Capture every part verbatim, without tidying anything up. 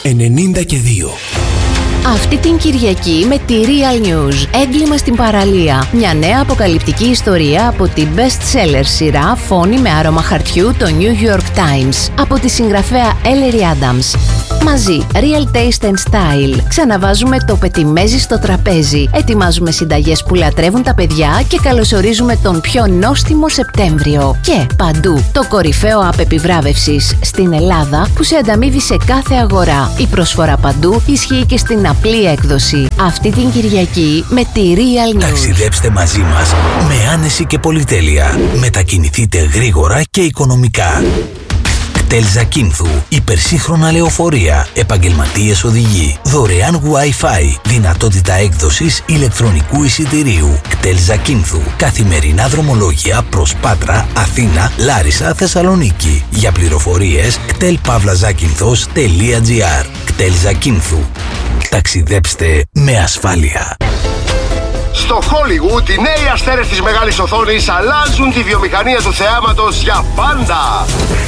ενενήντα και δύο. Αυτή την Κυριακή με τη Real News, έγκλημα στην παραλία. Μια νέα αποκαλυπτική ιστορία από την best-seller σειρά Φόνη με άρωμα χαρτιού, το New York Times, από τη συγγραφέα Ellery Adams. Μαζί, Real Taste and Style. Ξαναβάζουμε το πετιμέζι στο τραπέζι. Ετοιμάζουμε συνταγές που λατρεύουν τα παιδιά και καλωσορίζουμε τον πιο νόστιμο Σεπτέμβριο. Και παντού, το κορυφαίο app επιβράβευσης στην Ελλάδα που σε ανταμείβει σε κάθε αγορά. Η προσφορά παντού ισχύει και στην απλή έκδοση. Αυτή την Κυριακή με τη Real News. Ταξιδέψτε μαζί μας με άνεση και πολυτέλεια. Μετακινηθείτε γρήγορα και οικονομικά. κτέλ Ζακίνθου, υπερσύγχρονα λεωφορεία, επαγγελματίες οδηγοί, δωρεάν Wi-Fi, δυνατότητα έκδοσης ηλεκτρονικού εισιτηρίου. κτέλ Ζακίνθου, καθημερινά δρομολόγια προς Πάτρα, Αθήνα, Λάρισα, Θεσσαλονίκη. Για πληροφορίες κτέλ παύλα ζάκυνθος τελεία τζι άρ. κτέλ Ζακίνθου. Ταξιδέψτε με ασφάλεια. Στο Hollywood, οι νέοι αστέρες της μεγάλης οθόνης αλλάζουν τη βιομηχανία του θεάματος για πάντα.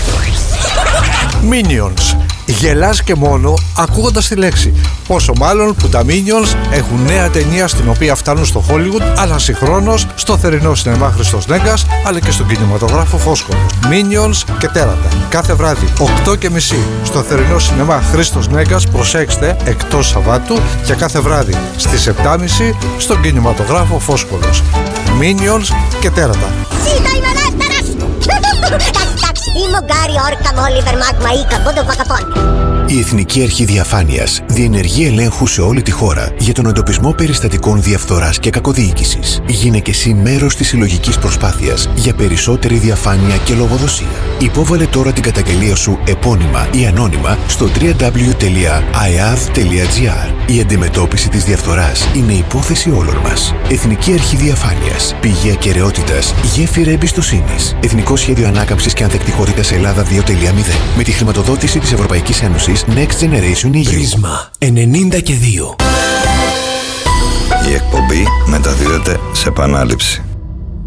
Minions. Γελάς και μόνο ακούγοντας τη λέξη. Πόσο μάλλον που τα Minions έχουν νέα ταινία στην οποία φτάνουν στο Hollywood, αλλά συγχρόνως στο θερινό σινεμά Χρήστος Νέγκας, αλλά και στον κινηματογράφο Φόσκολος. Minions και τέρατα. Κάθε βράδυ οκτώ και μισή στο θερινό σινεμά Χρήστος Νέγκας, προσέξτε, εκτός Σαββάτου, και κάθε βράδυ στις επτά και μισή στον κινηματογράφο Φόσκολος. Minions και τέρατα. Η Εθνική Αρχή Διαφάνειας διενεργεί ελέγχου σε όλη τη χώρα για τον εντοπισμό περιστατικών διαφθοράς και κακοδιοίκησης. Γίνε και εσύ μέρος της συλλογικής προσπάθειας για περισσότερη διαφάνεια και λογοδοσία. Υπόβαλε τώρα την καταγγελία σου επώνυμα ή ανώνυμα στο double-u double-u double-u τελεία άι έι έι ντι τελεία τζι άρ. Η αντιμετώπιση της διαφθοράς είναι υπόθεση όλων μας. Εθνική Αρχή Διαφάνειας. Πηγή ακεραιότητας, γέφυρα εμπιστοσύνης. Εθνικό Σχέδιο Ανάκαμψης και Ανθεκτικότητας Ελλάδα δύο τελεία μηδέν. Με τη χρηματοδότηση της Ευρωπαϊκής Ένωσης Next Generation ι γιου. Πρίσμα ενενήντα και δύο. Η εκπομπή μεταδίδεται σε επανάληψη.